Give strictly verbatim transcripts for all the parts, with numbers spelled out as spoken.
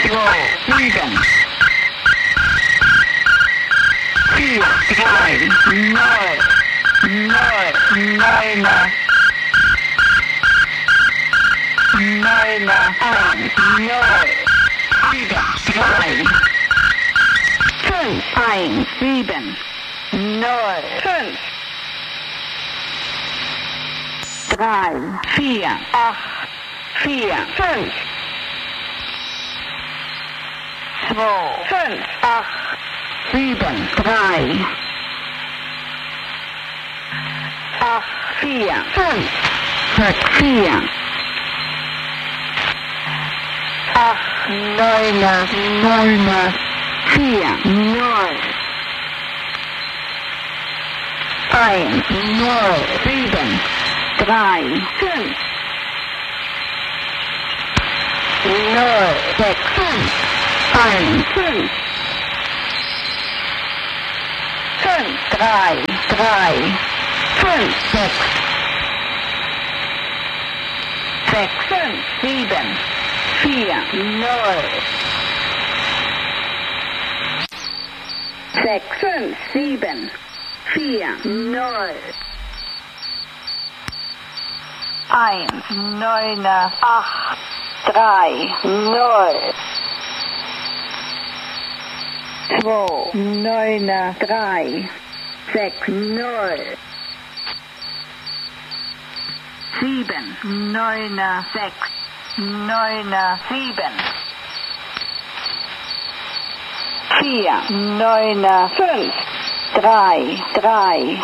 zwei, sieben, vier, drei, neun, neun, neuner, neuner, eins, neun, sieben, drei, fünf, eins, sieben, neun, fünf, drei, vier, acht, vier, fünf, zwei, fünf, acht, sieben, drei, acht, vier, fünf, sechs, vier, acht, neuner, neuner, vier, neun, eins, neun, sieben, drei, fünf, neun, sechs, fünf, eins, fünf, fünf, drei, drei, fünf, sechs, sechs, fünf, sieben, vier, neun, sechs, fünf, sieben, vier, neun, eins, neuner, acht, drei, neun, zwei, neuner, drei, sechs, neun, sieben, neuner, sechs, neuner, sieben, vier, neuner, fünf, drei, drei,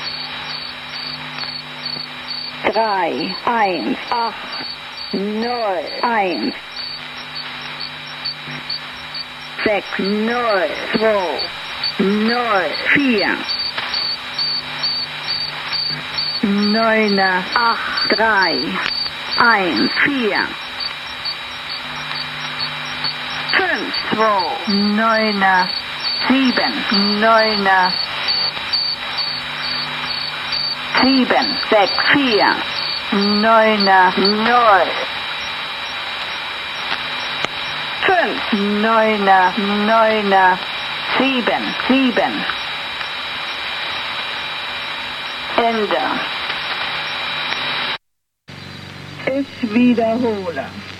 drei, eins, acht, null, eins, sechs, null, zwei, null, vier, neuner, acht, drei, eins, vier, fünf, zwei, neuner, sieben, neuner, sieben, sechs, vier, neuner, null, fünf, neuner, neuner, sieben, sieben, Ende. Ich wiederhole.